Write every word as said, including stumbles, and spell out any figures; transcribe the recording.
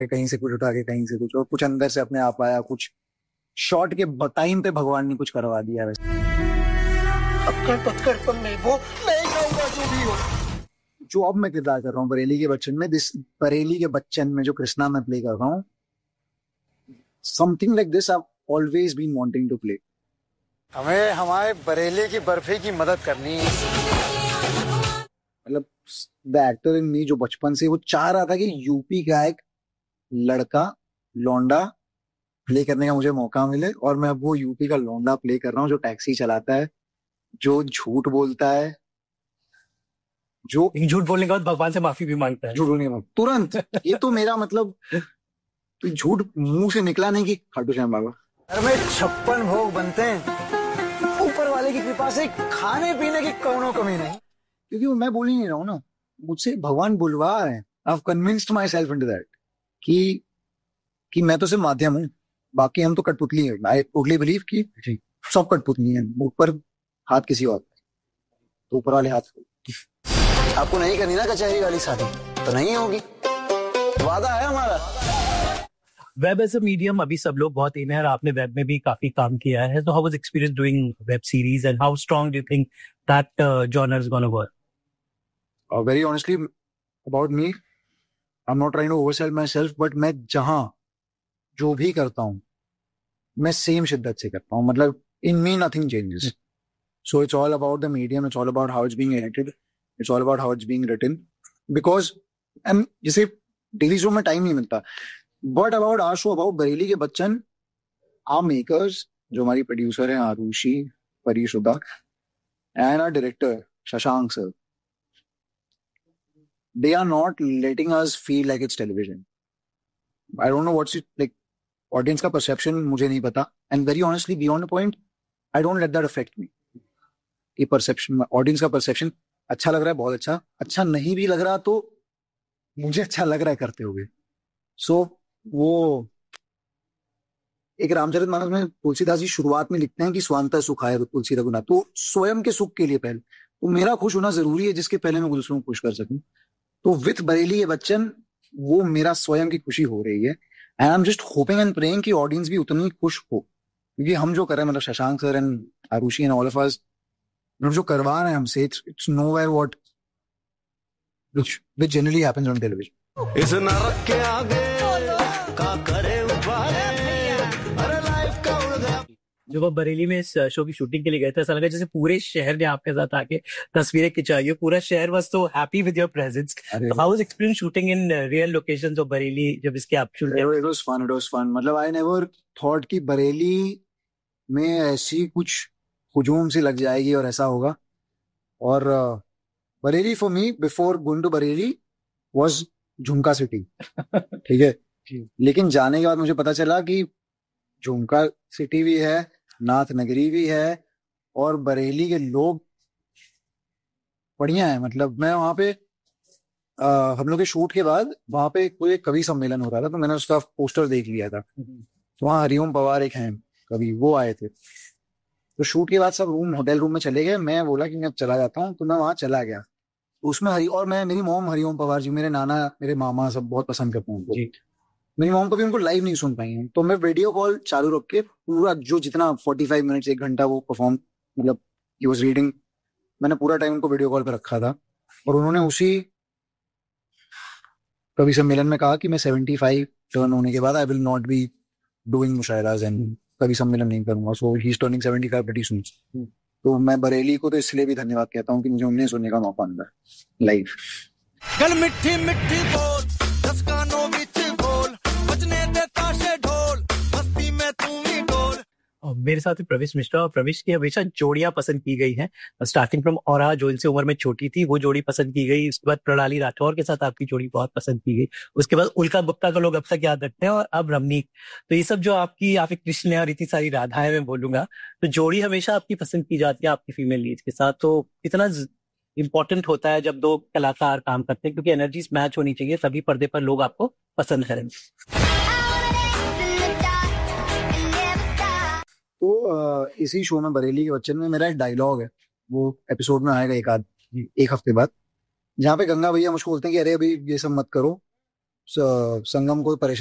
कहीं से कुछ उठा के कहीं से कुछ, और कुछ अंदर से अपने आप आया, कुछ शॉर्ट के टाइम पे भगवान ने कुछ करवा दिया। वैसे अक्कड़ पक्कड़ पर नहीं, वो नहीं जाऊंगा जो भी हो। जो अब मैं किरदार कर रहा हूँ बरेली के बच्चन में, दिस बरेली के बच्चन में जो कृष्णा मैं प्ले कर रहा हूँ, something like this I have always been wanting to play. हमें हमारे बरेली की बर्फी की मदद करनी है। मतलब द एक्टर इन मी जो बचपन से वो चाह रहा था कि यूपी का एक लड़का लौंडा प्ले करने का मुझे मौका मिले, और मैं अब वो यूपी का लौंडा प्ले कर रहा हूँ जो टैक्सी चलाता है, जो झूठ बोलता है, जो झूठ बोलने के बाद भगवान से माफी भी मांगता है। झूठ बोलने के बाद तुरंत। ये तो मेरा मतलब तो झूठ मुंह से निकला नहीं कि खाटू श्याम बाबा। घर में छप्पन भोग बनते हैं, ऊपर वाले की कृपा से खाने पीने की कौनो कमी नहीं। क्योंकि वो मैं बोल ही नहीं रहा हूँ ना, मुझसे भगवान बुलवा रहे हैं। I have convinced my self into that कि कि मैं तो सिर्फ माध्यम हूँ, बाकी हम तो कठपुतली हैं। आई टोटली बिलीव कि सब कठपुतली हैं, ऊपर हाथ किसी और, तो ऊपर वाले हाथ। आपको नहीं करनी ना कचहरी वाली शादी, तो नहीं होगी, वादा है हमारा। वेब एज अ मीडियम अभी सब लोग बहुत इन है, और आपने वेब में भी काफी काम किया है, तो how was experience doing web series and how strong do you think that genre is gonna work? Very honestly about me, I am not trying to oversell my self, but मैं जहां जो भी करता हूँ मैं सेम शिद्दत से करता हूँ। मतलब इन मी nothing changes. So it's all about the medium, it's all about how it's being edited, it's all about how it's being written, because and जैसे डेली शो में टाइम नहीं मिलता, but about our show, about Bareilly के Bachchan, our makers जो हमारी producer हैं Arushi, परिशुदा, and our director Shashank sir, they are not letting us feel like it's television. I don't know what's it like, audience का perception मुझे नहीं पता, and very honestly beyond the point I don't let that affect me. ये perception, audience का perception अच्छा लग रहा है, बहुत अच्छा, अच्छा नहीं भी लग रहा तो मुझे अच्छा लग रहा है करते हुए। so वो एक रामचरितमानस में तुलसीदास जी शुरुआत में लिखते हैं कि स्वांतः सुखाय तुलसी रघुनाथ, तो स्वयं के सुख के लिए पहले तो मेरा खुश होना जरूरी है, जिसके पहले मैं दूसरों को खुश कर सकूं। तो विथ बरेली ये बच्चन वो मेरा स्वयं की खुशी हो रही है, and I am just hoping and praying कि ऑडियंस भी उतनी खुश हो, क्योंकि हम जो कर रहे हैं, मतलब Shashank sir and Arushi and all of us जो करवा रहे हैं हमसे, it's it's nowhere what which which generally happens on television. इस नरक के आगे का करे उपाय, अरे लाइफ का उड़ गया। जब आप बरेली में इस शो की शूटिंग के लिए गए थे, ऐसा लगा जैसे पूरे शहर ने आपके साथ आके तस्वीरें खिंचाई हो, पूरा शहर was so happy with your presence. How was experience shooting in real locations of Bareilly जब इसके आप shoot? It was fun, it was fun. मतलब आई नेवर थॉट कि बरेली में ऐसी कुछ हुजूम सी लग जाएगी और ऐसा होगा। और Bareilly for me before going to Bareilly was झुमका सिटी। ठीक है, लेकिन जाने के बाद मुझे पता चला कि झुमका सिटी भी है, नाथ नगरी भी है, और बरेली के लोग बढ़िया है। मतलब मैं वहां पे आ, हम लोग के शूट के बाद वहां पे कोई एक कवि सम्मेलन हो रहा था, तो मैंने उसका पोस्टर देख लिया था। तो वहाँ हरिओम पवार एक हैं कवि, वो आए थे। तो शूट के बाद सब रूम होटल रूम में चले गए, मैं बोला कि मैं चला जाता हूँ, तो मैं वहां चला गया। उसमें हरि और मैं, मेरी मोम हरिओम पवार जी, मेरे नाना, मेरे मामा सब बहुत पसंद करते हैं उनको। मेरी मॉम कभी उनको लाइव नहीं सुन पाई हैं, तो मैं वीडियो कॉल चालू रख के पूरा जो जितना पैंतालीस मिनट्स एक घंटा वो परफॉर्म, मतलब ही वाज रीडिंग, मैंने पूरा टाइम उनको वीडियो कॉल पे रखा था। और उन्होंने उसी कवि सम्मेलन में कहा कि मैं पचहत्तर टर्न होने के बाद I will not be doing मुशायराज and कवि सम्मेलन नहीं करूंगा। सो ही इज टर्निंग पचहत्तर वेरी सून। तो मैं बरेली को तो इसलिए भी धन्यवाद कहता हूँ कि मुझे उन्हें सुनने का मौका मिला लाइव। गल मिठी मिठी बोल, दस कानों विच बोल, बजने दे ताशे ढोल, मस्ती में तू ही डोल। और मेरे साथ ही प्रवेश मिश्रा, और प्रवेश की हमेशा जोड़ियां पसंद की गई हैं, स्टार्टिंग फ्रॉम औरा जो इनसे उम्र में छोटी थी, वो जोड़ी पसंद की गई। उसके बाद प्रणाली राठौर के साथ आपकी जोड़ी बहुत पसंद की गई। उसके बाद उल्का गुप्ता का लोग अब तक याद रखते हैं, और अब रमनीक। तो ये सब जो आपकी, आप एक कृष्ण और इतनी सारी राधाएं मैं बोलूंगा, तो जोड़ी हमेशा आपकी पसंद की जाती है आपकी फीमेल लीड के साथ। तो इतना इंपॉर्टेंट होता है जब दो कलाकार काम करते हैं, क्योंकि एनर्जीज मैच होनी चाहिए, तभी पर्दे पर लोग आपको पसंद करेंगे। तो इसी शो में बरेली के बच्चन में मेरा एक डायलॉग है, वो एपिसोड में आएगा एक आध एक हफ्ते बाद, जहाँ पे गंगा भैया मुझको बोलते हैं कि अरे अभी ये सब मत करो, संगम को परेशान